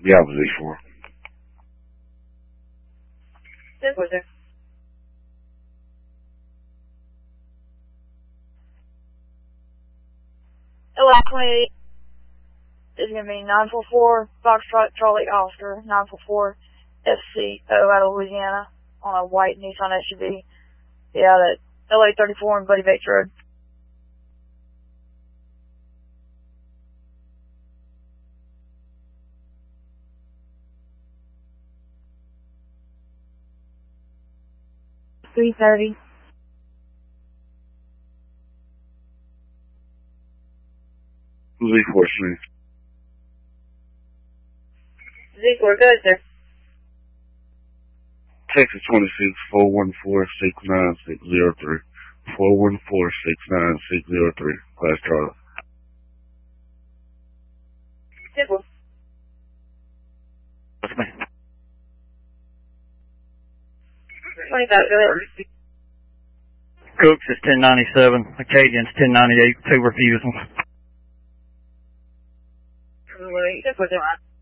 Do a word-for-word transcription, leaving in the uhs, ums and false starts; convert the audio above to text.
Yeah, I was Z four. This was it. L twenty-eight is going to be nine four four Foxtrot Charlie Oscar, nine four four F C O out of Louisiana on a white Nissan S U V. Yeah, that L A thirty-four and Buddy Bates Road. three thirty. Z four Smith. Z four, go ahead, sir. Texas twenty-six four one four six nine six zero three. four one four six nine six zero three. Class Charlie. Simple. What's me? twenty-five, go ahead. Cooks is ten ninety-seven. Acadian's ten ninety-eight. Two refusals. Simple,